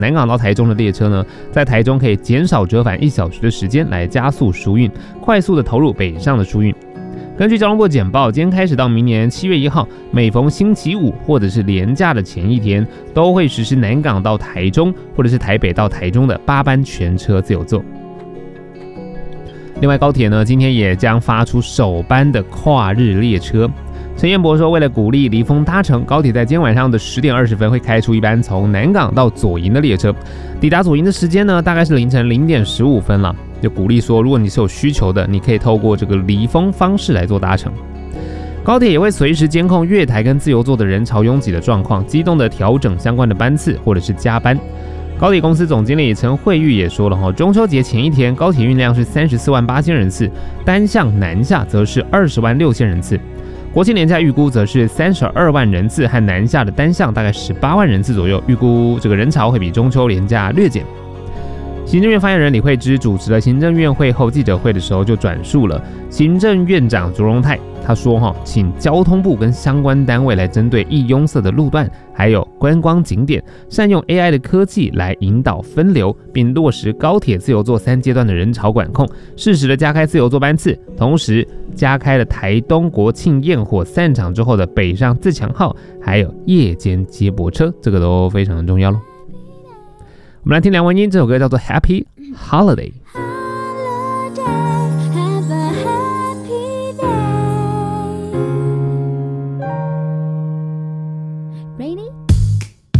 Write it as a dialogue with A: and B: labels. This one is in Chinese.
A: 南港到台中的列车呢，在台中可以减少折返1小时的时间，来加速疏运，快速的投入北上的疏运。根据交通部简报，今天开始到明年7月1号，每逢星期五或者是连假的前一天，都会实施南港到台中或者是台北到台中的8班全车自由座。另外，高铁呢今天也将发出首班的跨日列车。陈彦博说，为了鼓励离峰搭乘，高铁在今天晚上的10点20分会开出一班从南港到左营的列车。抵达左营的时间呢，大概是凌晨0点15分了。就鼓励说，如果你是有需求的，你可以透过这个离峰方式来做搭乘。高铁也会随时监控月台跟自由座的人潮拥挤的状况，机动的调整相关的班次或者是加班。高铁公司总经理陈慧玉也说了，中秋节前一天高铁运量是34万8千人次，单向南下则是20万6千人次。国庆连假预估则是32万人次，和南下的单向大概18万人次左右，预估这个人潮会比中秋连假略减。行政院发言人李惠芝主持了行政院会后记者会的时候，就转述了行政院长卓荣泰，他说请交通部跟相关单位来针对易拥塞的路段，还有观光景点，善用 AI 的科技来引导分流，并落实高铁自由座3阶段的人潮管控，适时的加开自由座班次，同时加开了台东国庆焰火散场之后的北上自强号，还有夜间接驳车，这个都非常的重要咯。我们来听梁文音这首歌叫做 Happy Holiday。